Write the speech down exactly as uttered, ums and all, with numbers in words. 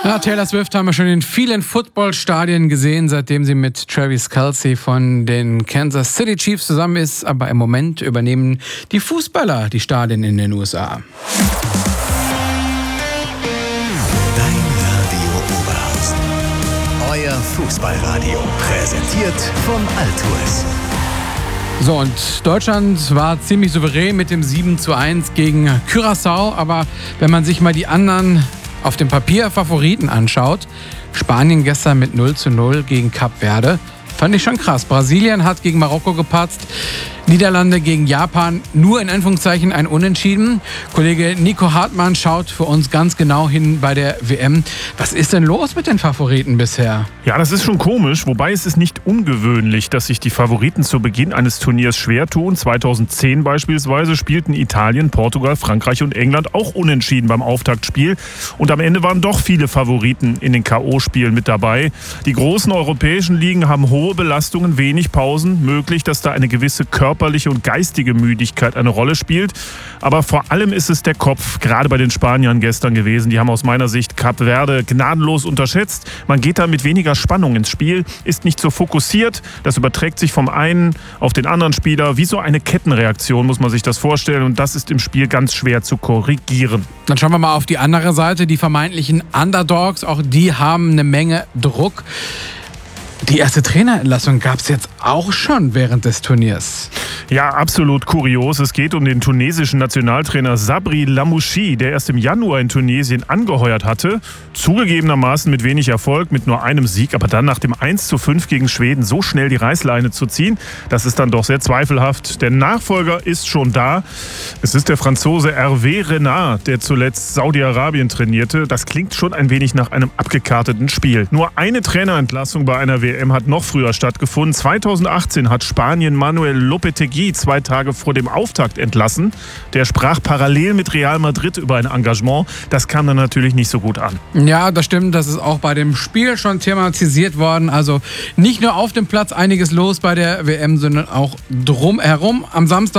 Ja, Taylor Swift haben wir schon in vielen Footballstadien gesehen, seitdem sie mit Travis Kelce von den Kansas City Chiefs zusammen ist. Aber im Moment übernehmen die Fußballer die Stadien in den U S A. Dein Radio Oberhausen. Euer Fußballradio. Präsentiert von Altours. So, und Deutschland war ziemlich souverän mit dem sieben zu eins gegen Curaçao. Aber wenn man sich mal die anderen auf dem Papier Favoriten anschaut, Spanien gestern mit null zu null gegen Kap Verde, fand ich schon krass. Brasilien hat gegen Marokko gepatzt, Niederlande gegen Japan nur in Anführungszeichen ein Unentschieden. Kollege Nico Hartmann schaut für uns ganz genau hin bei der W M. Was ist denn los mit den Favoriten bisher? Ja, das ist schon komisch, wobei es ist nicht ungewöhnlich, dass sich die Favoriten zu Beginn eines Turniers schwer tun. zweitausendzehn beispielsweise spielten Italien, Portugal, Frankreich und England auch unentschieden beim Auftaktspiel. Und am Ende waren doch viele Favoriten in den K O-Spielen mit dabei. Die großen europäischen Ligen haben hohe Belastungen, wenig Pausen. Möglich, dass da eine gewisse körperliche und geistige Müdigkeit eine Rolle spielt. Aber vor allem ist es der Kopf, gerade bei den Spaniern gestern gewesen. Die haben aus meiner Sicht Kap Verde gnadenlos unterschätzt. Man geht da mit weniger Spannung ins Spiel, ist nicht so fokussiert. Das überträgt sich vom einen auf den anderen Spieler. Wie so eine Kettenreaktion muss man sich das vorstellen. Und das ist im Spiel ganz schwer zu korrigieren. Dann schauen wir mal auf die andere Seite, die vermeintlichen Underdogs. Auch die haben eine Menge Druck. Die erste Trainerentlassung gab es jetzt auch schon während des Turniers. Ja, absolut kurios. Es geht um den tunesischen Nationaltrainer Sabri Lamouchi, der erst im Januar in Tunesien angeheuert hatte. Zugegebenermaßen mit wenig Erfolg, mit nur einem Sieg. Aber dann nach dem eins zu fünf gegen Schweden so schnell die Reißleine zu ziehen, das ist dann doch sehr zweifelhaft. Der Nachfolger ist schon da. Es ist der Franzose Hervé Renard, der zuletzt Saudi-Arabien trainierte. Das klingt schon ein wenig nach einem abgekarteten Spiel. Nur eine Trainerentlassung bei einer W M hat noch früher stattgefunden. zweitausendachtzehn hat Spanien Manuel Lopetegui zwei Tage vor dem Auftakt entlassen. Der sprach parallel mit Real Madrid über ein Engagement. Das kam dann natürlich nicht so gut an. Ja, das stimmt. Das ist auch bei dem Spiel schon thematisiert worden. Also nicht nur auf dem Platz einiges los bei der W M, sondern auch drumherum. Am Samstag